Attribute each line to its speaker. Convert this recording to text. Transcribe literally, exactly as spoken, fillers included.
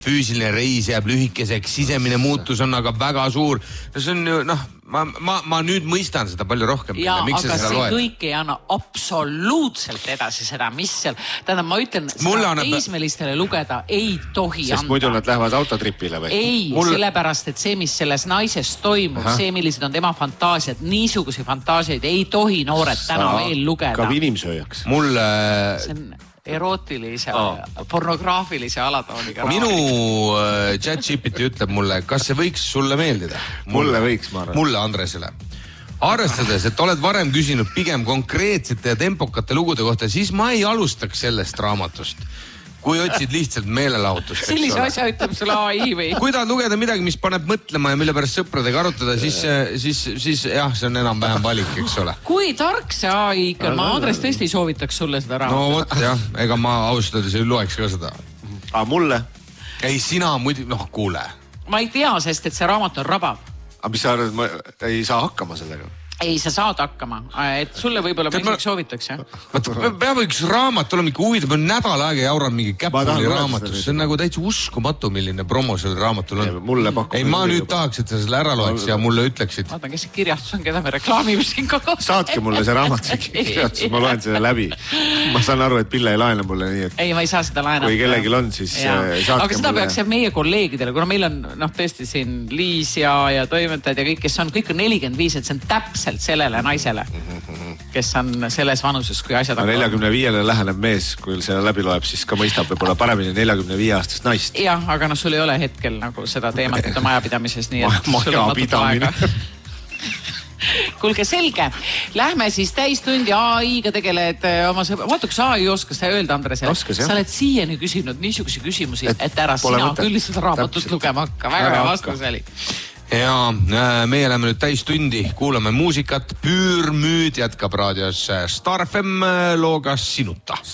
Speaker 1: füüsiline reis jääb lühikeseks, sisemine muutus on aga väga suur. No see on ju, noh, ma, ma, ma nüüd mõistan seda palju rohkem.
Speaker 2: Ja, Miks aga see loed? Kõik ei anna absoluutselt edasi seda, mis seal... Tähendab, ma ütlen, seda annab... teismelistele lugeda ei tohi
Speaker 3: Sest anda. Sest muidu nad lähevad autotripile või?
Speaker 2: Ei, Mul... sellepärast, et see, mis selles naises toimub, Aha. see, millised on tema fantaasiad, niisuguse fantaasiaid ei tohi noored täna Sa... veel lugeda.
Speaker 3: Ka inimsööjaks.
Speaker 1: Mul...
Speaker 2: See on... erootilise, oh. pornograafilise alatooniga.
Speaker 1: Minu äh, chat-G P T ütleb mulle, kas see võiks sulle meeldida?
Speaker 3: Mulle, mulle võiks, ma arvan.
Speaker 1: Mulle, Andresele. Arvestades, et oled varem küsinud pigem konkreetsete ja tempokate lugude kohta, siis ma ei alustaks sellest raamatust. Kui otsid lihtsalt meelelahutust.
Speaker 2: Sellise asja ütleb sulle A I või?
Speaker 1: Kui tahad lugeda midagi, mis paneb mõtlema ja mille pärast sõpradega arutada, siis, siis, siis jah, see on enam-vähem valik, eks ole.
Speaker 2: Kui tark see A I ikka, ma Andres tõesti soovitaks sulle seda raamatust.
Speaker 1: No vot, jah, ega ma austades ei loeks ka seda.
Speaker 3: Aga mulle?
Speaker 1: Ei, sina muidu, noh, kuule.
Speaker 2: Ma ei tea, sest et see raamat on rabav.
Speaker 3: Aga mis sa arvad, ma ei saa hakkama sellega?
Speaker 2: Ei, sa saad hakkama. Et sulle võib-olla ma isegi soovitaks, jah?
Speaker 1: Peab üks raamat olema ikka huvitav, on nädal aega jauranud mingi Käpuli raamatus. See on nagu täitsa uskumatu, milline promo selle raamatul on.
Speaker 3: Mulle
Speaker 1: ei, ma nüüd tahaks, et sa selle ära loeks ja mulle ütleksid.
Speaker 2: Vaatan, kes see kirjastus on, keda me reklaamime siin kogu.
Speaker 3: Saatke mulle see raamat kirjastus, ma loen selle läbi. Ma saan aru, et Pille ei laena mulle nii, et...
Speaker 2: Ei, ma ei saa seda laenata.
Speaker 3: Kui kellegil on, siis saatke mulle...
Speaker 2: Aga seda peaks meie kolleegidele, kuna meil on, noh, tõesti siin Liis ja, ja toimetajad ja kõik, kes on, kõik on nelikümmend viis, et see on täpselt sellele naisele, kes on selles vanuses, kui asjad
Speaker 3: no, neljakümne viiele läheneb mees, kui selle läbi loeb, siis ka mõistab võib-olla paremini neljakümne viie aastast naist.
Speaker 2: Jah, aga no sul ei ole hetkel nagu seda teemat üte majapidamises, nii et
Speaker 3: sul on natuke aega.
Speaker 2: Kuulge, selge. Lähme siis täistundi A I-ga tegeled oma sõbra. Vaata, kus A I oskas sa öelda, Andres, sa oled siiani küsinud niisuguse küsimusi, et, et ära sina mõte. Küll seda raamatut Täpselt. Lugema hakka. Väga hea vastus oli.
Speaker 1: Ja meie läheme nüüd täistundi, kuulame muusikat. Püürmüüd jätkab raadios Star F M looga Sinuta.